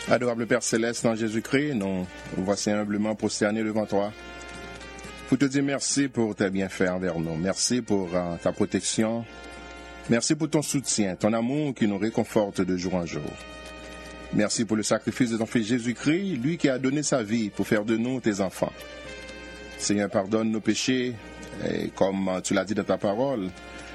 Adorable Père Céleste en Jésus-Christ, nous voici humblement prosternés devant toi. Pour te dire merci pour tes bienfaits envers nous. Merci pour ta protection. Merci pour ton soutien, ton amour qui nous réconforte de jour en jour. Merci pour le sacrifice de ton Fils Jésus-Christ, lui qui a donné sa vie pour faire de nous tes enfants. Seigneur, pardonne nos péchés, et comme tu l'as dit dans ta parole,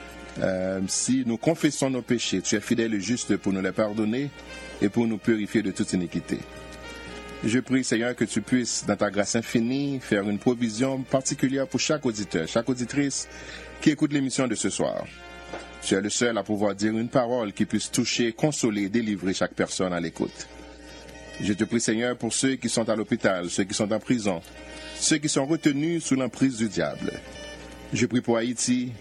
si nous confessons nos péchés, tu es fidèle et juste pour nous les pardonner et pour nous purifier de toute iniquité. Je prie, Seigneur, que tu puisses, dans ta grâce infinie, faire une provision particulière pour chaque auditeur, chaque auditrice qui écoute l'émission de ce soir. Tu es le seul à pouvoir dire une parole qui puisse toucher, consoler, délivrer chaque personne à l'écoute. Je te prie, Seigneur, pour ceux qui sont à l'hôpital, ceux qui sont en prison, ceux qui sont retenus sous l'emprise du diable. Je prie pour Haïti.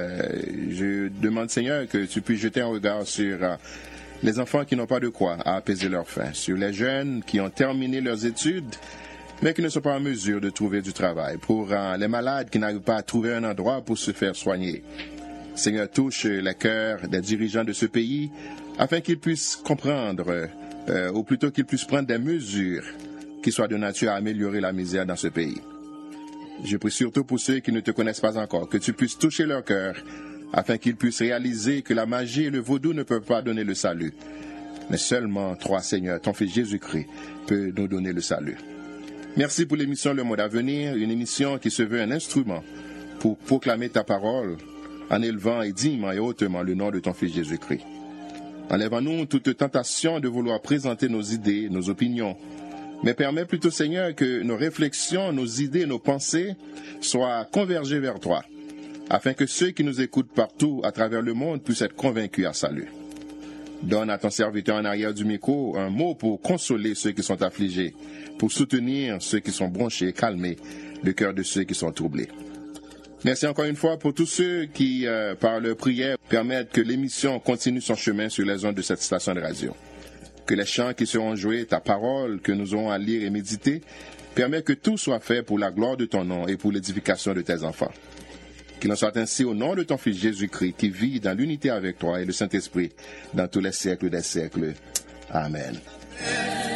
Je demande, Seigneur, que tu puisses jeter un regard sur les enfants qui n'ont pas de quoi à apaiser leur faim, sur les jeunes qui ont terminé leurs études, mais qui ne sont pas en mesure de trouver du travail, pour les malades qui n'arrivent pas à trouver un endroit pour se faire soigner. Seigneur, touche les cœurs des dirigeants de ce pays, afin qu'ils puissent comprendre, ou plutôt qu'ils puissent prendre des mesures qui soient de nature à améliorer la misère dans ce pays. Je prie surtout pour ceux qui ne te connaissent pas encore, que tu puisses toucher leur cœur, afin qu'ils puissent réaliser que la magie et le vaudou ne peuvent pas donner le salut. Mais seulement toi, Seigneur, ton Fils Jésus-Christ, peut nous donner le salut. Merci pour l'émission Le Monde à venir, une émission qui se veut un instrument pour proclamer ta parole, en élevant et dignement et hautement le nom de ton Fils Jésus-Christ. Enlève-nous toute tentation de vouloir présenter nos idées, nos opinions, mais permets plutôt, Seigneur, que nos réflexions, nos idées, nos pensées soient convergées vers toi, afin que ceux qui nous écoutent partout à travers le monde puissent être convaincus à salut. Donne à ton serviteur en arrière du micro un mot pour consoler ceux qui sont affligés, pour soutenir ceux qui sont bronchés et calmer le cœur de ceux qui sont troublés. Merci encore une fois pour tous ceux qui, par leur prière, permettent que l'émission continue son chemin sur les ondes de cette station de radio. Que les chants qui seront joués, ta parole que nous aurons à lire et méditer, permettent que tout soit fait pour la gloire de ton nom et pour l'édification de tes enfants. Qu'il en soit ainsi au nom de ton Fils Jésus-Christ qui vit dans l'unité avec toi et le Saint-Esprit dans tous les siècles des siècles. Amen.